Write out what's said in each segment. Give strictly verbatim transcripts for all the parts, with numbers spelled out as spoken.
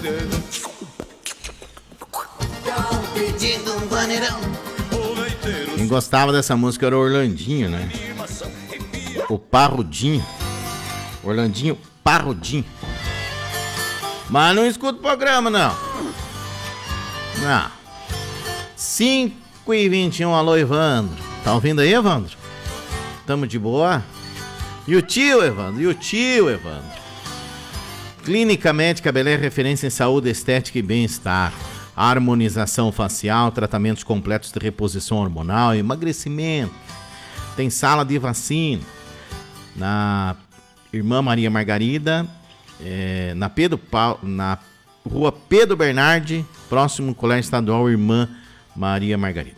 Quem gostava dessa música era o Orlandinho, né? O Parrudinho. Orlandinho Parrudinho. Mas não escuta o programa, não. Não. cinco e vinte e um, alô, Evandro. Tá ouvindo aí, Evandro? Tamo de boa? E o tio, Evandro? E o tio, Evandro? Clínica Médica Belém, referência em saúde, estética e bem-estar. Harmonização facial, tratamentos completos de reposição hormonal, emagrecimento. Tem sala de vacina. Na Irmã Maria Margarida, é, na, Pedro pa... na rua Pedro Bernardi, próximo ao Colégio Estadual Irmã Maria Margarida.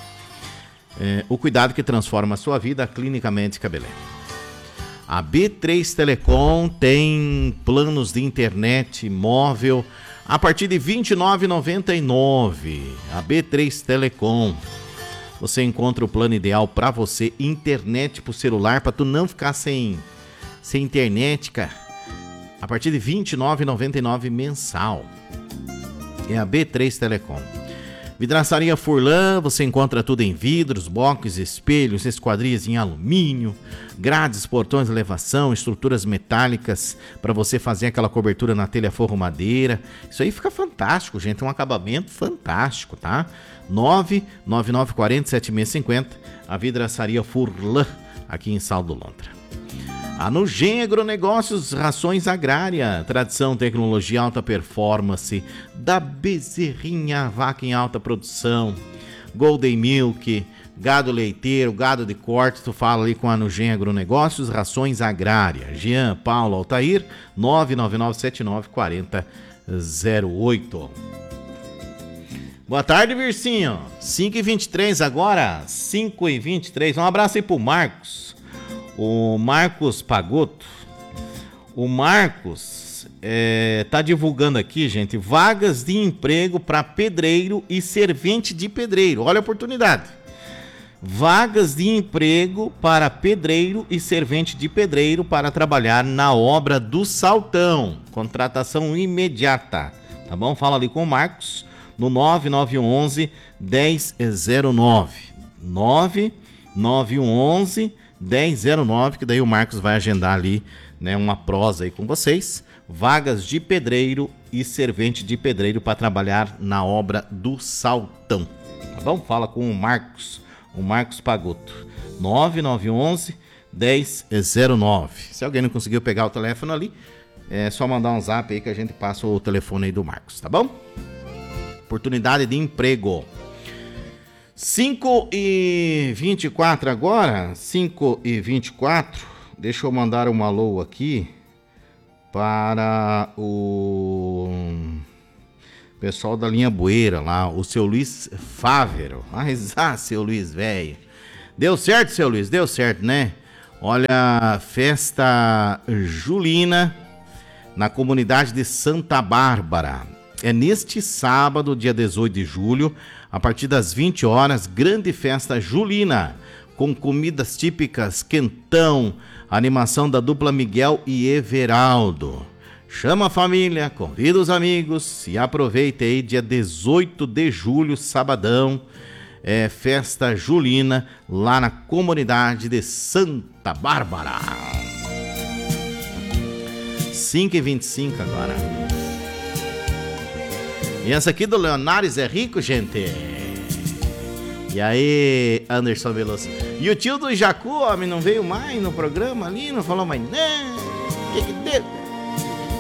É, o cuidado que transforma a sua vida, a Clínica Médica Belém. A B três Telecom tem planos de internet móvel a partir de vinte e nove reais e noventa e nove centavos. A B três Telecom. Você encontra o plano ideal para você, internet pro celular, para tu não ficar sem, sem internet, cara. A partir de vinte e nove reais e noventa e nove centavos mensal. É a B três Telecom. Vidraçaria Furlan, você encontra tudo em vidros, boxes, espelhos, esquadrias em alumínio, grades, portões de elevação, estruturas metálicas para você fazer aquela cobertura na telha forro madeira. Isso aí fica fantástico, gente, é um acabamento fantástico, tá? nove nove nove quatro zero sete seis cinco zero, a Vidraçaria Furlan, aqui em Sal do Lontra. A Nugem Agronegócios, rações agrária, tradição, tecnologia, alta performance, da bezerrinha, vaca em alta produção, Golden Milk, gado leiteiro, gado de corte, tu fala ali com a Nugem Agronegócios, rações agrária. Jean, Paulo, Altair, nove nove nove sete nove quatro zero zero oito. Boa tarde, Vircinho. cinco e vinte e três agora, cinco e vinte e três. Um abraço aí pro Marcos. O Marcos Pagotto, o Marcos é, tá divulgando aqui, gente, vagas de emprego para pedreiro e servente de pedreiro. Olha a oportunidade. Vagas de emprego para pedreiro e servente de pedreiro para trabalhar na obra do Saltão. Contratação imediata, tá bom? Fala ali com o Marcos no nove nove um um dez zero nove. nove nove um um dez zero nove, que daí o Marcos vai agendar ali, né, uma prosa aí com vocês. Vagas de pedreiro e servente de pedreiro para trabalhar na obra do Saltão, tá bom? Fala com o Marcos, o Marcos Pagotto, nove nove um um dez zero nove. Se alguém não conseguiu pegar o telefone ali, é só mandar um zap aí que a gente passa o telefone aí do Marcos, tá bom? Oportunidade de emprego. cinco e vinte e quatro agora, cinco e vinte e quatro, deixa eu mandar um alô aqui para o pessoal da linha Bueira lá, o seu Luiz Fávero. Mas, ah, seu Luiz, velho, deu certo, seu Luiz, deu certo, né? Olha, festa julina na comunidade de Santa Bárbara. É neste sábado, dia dezoito de julho, a partir das vinte horas, grande festa julina, com comidas típicas, quentão, animação da dupla Miguel e Everaldo. Chama a família, convida os amigos e aproveita aí, dia dezoito de julho, sabadão, é festa julina, lá na comunidade de Santa Bárbara. cinco e vinte e cinco agora. E essa aqui do Leonares é rico, gente. E aí, Anderson Veloso. E o tio do Jacu, homem, não veio mais no programa ali, não falou mais não. O que que deu?